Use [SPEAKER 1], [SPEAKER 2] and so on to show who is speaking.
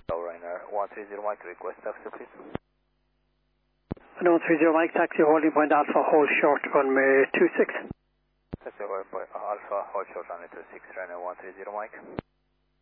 [SPEAKER 1] Ryanair 130 Mike, request taxi please.
[SPEAKER 2] 130 Mike, taxi holding point Alpha, hold short, runway 26.
[SPEAKER 1] Taxi Alpha, hold short, runway 26, Ryanair 130 Mike.